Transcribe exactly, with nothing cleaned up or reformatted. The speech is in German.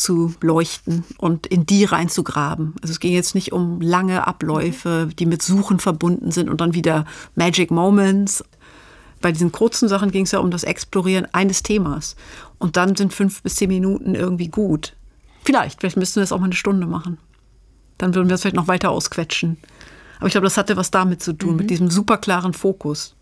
auszuleuchten und in die reinzugraben. Also es ging jetzt nicht um lange Abläufe, die mit Suchen verbunden sind und dann wieder Magic Moments. Bei diesen kurzen Sachen ging es ja um das Explorieren eines Themas. Und dann sind fünf bis zehn Minuten irgendwie gut. Vielleicht, vielleicht müssten wir das auch mal eine Stunde machen. Dann würden wir es vielleicht noch weiter ausquetschen. Aber ich glaube, das hatte was damit zu tun, mhm. mit diesem super klaren Fokus.